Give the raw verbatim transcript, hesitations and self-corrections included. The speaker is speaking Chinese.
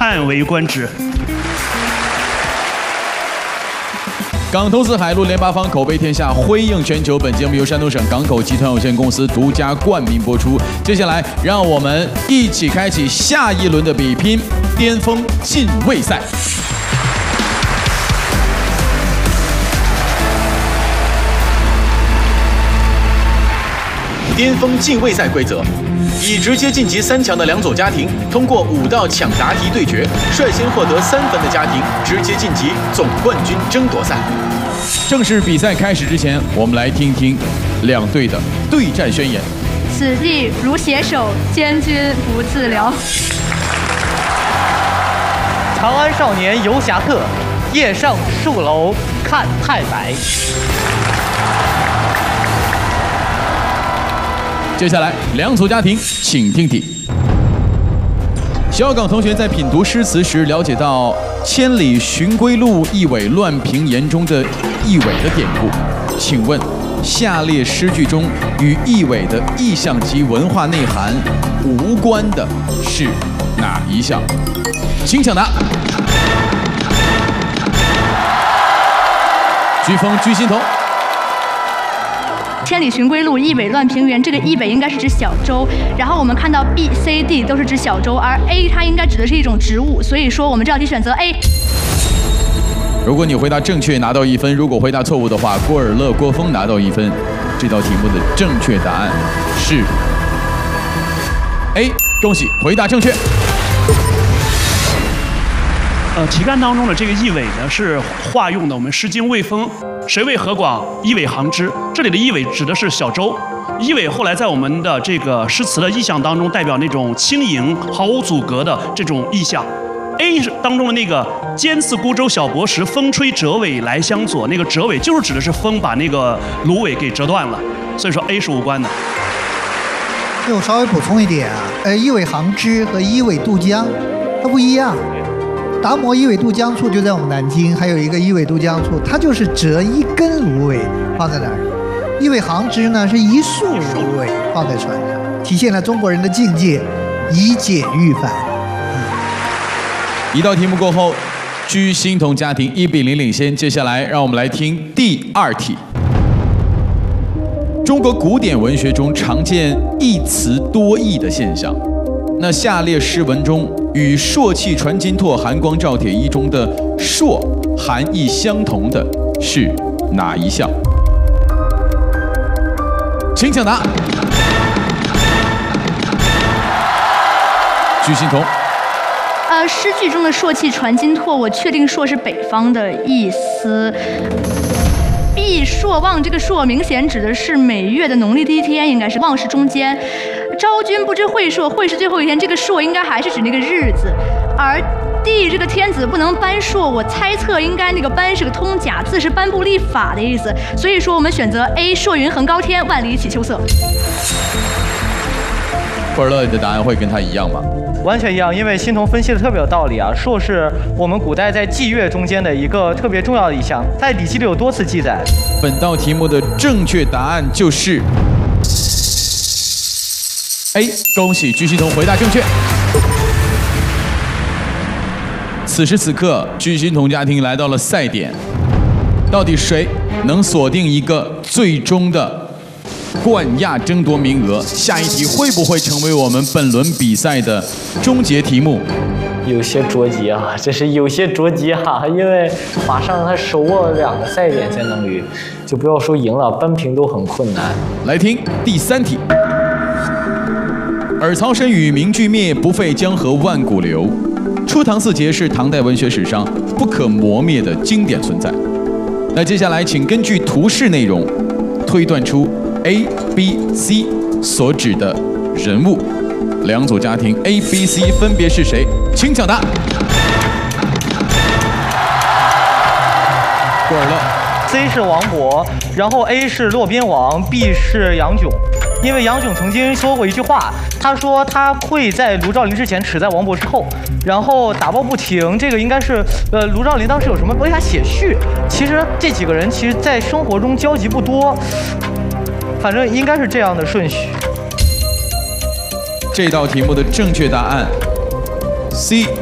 叹为观止。 港投资海陆联八方口碑天下，辉映全球。本节目由山东省港口集团有限公司独家冠名播出。接下来，让我们一起开启下一轮的比拼——巅峰进位赛。巅峰进位赛规则：以直接晋级三强的两组家庭，通过五道抢答题对决，率先获得三分的家庭直接晋级总冠军争夺赛。正式比赛开始之前，我们来听听两队的对战宣言。 此地如携手，监军不自聊。 长安少年游侠客，夜上戍楼看太白。 接下来，两组家庭，请听题。小港同学在品读诗词时，了解到“千里寻归路，一苇乱平原”中的“一苇”的典故。请问，下列诗句中与“一苇”的意象及文化内涵无关的是哪一项？请抢答。飓风居心头。 千里寻归路，一苇乱平原。这个一苇应该是指小舟，然后我们看到 B、C、D 都是指小舟，而 A 它应该指的是一种植物，所以说我们这道题选择 A。 如果你回答正确，拿到一分；如果回答错误的话，郭尔乐、郭峰拿到一分。这道题目的正确答案是 A， 恭喜回答正确。 呃，题干当中的这个一苇呢，是化用的我们《诗经·卫风》“谁谓河广，一苇航之”。这里的一苇指的是小舟。一苇后来在我们的这个诗词的意象当中，代表那种轻盈、毫无阻隔的这种意象。A 当中的那个“尖刺孤舟小泊时，风吹折尾来相左”，那个折尾就是指的是风把那个芦苇给折断了，所以说 A 是无关的。 我稍微补充一点啊，呃，一苇航之和一苇渡江它不一样。达摩一苇渡江处就在我们南京，还有一个一苇渡江处，它就是折一根芦苇放在那儿。一苇航之呢是一束芦苇放在船上，体现了中国人的境界，以简驭繁。 一道题目过后，居心同家庭一比零领先。接下来，让我们来听第二题。中国古典文学中常见一词多义的现象，那下列诗文中与“朔气传金柝，寒光照铁衣”中的“朔”含义相同的是哪一项？请抢答。居心同。 呃，诗句中的“朔气传金柝”，我确定“朔”是北方的意思。避朔望，这个“朔”明显指的是每月的农历第一天，应该是“望”是中间。昭君不知晦朔，晦是最后一天，这个“朔”应该还是指那个日子。而帝这个天子不能颁朔，我猜测应该那个“颁”是个通假字，是颁布立法的意思。所以说我们选择 A， 朔云横高天，万里起秋色。 霍尔乐，你的答案会跟他一样吗？ 完全一样，因为欣桐分析的特别有道理啊。朔是我们古代在祭月中间的一个特别重要的意象，在《礼记》里有多次记载。 本道题目的正确答案就是 A， 恭喜居心同回答正确。此时此刻，居心同家庭来到了赛点，到底谁能锁定一个最终的冠亚争夺名额？下一题会不会成为我们本轮比赛的终结题目？ 有些着急啊，这是有些着急啊，因为马上他手握两个赛点相当于，就不要说赢了，扳平都很困难。 来听第三题。尔曹参与名句灭，不废江河万古流。初唐四杰是唐代文学史上不可磨灭的经典存在。那接下来，请根据图示内容推断出 A、B、C 所指的人物。两组家庭 A、B、C 分别是谁？请抢答。郭尔乐 ，C 是王勃，然后 A 是骆宾王 ，B 是杨炯。因为杨炯曾经说过一句话，他说他会在卢照邻之前，耻在王勃之后，然后打抱不停。这个应该是呃卢照邻当时有什么为他写序。其实这几个人其实在生活中交集不多，反正应该是这样的顺序。 这道题目的正确答案 C，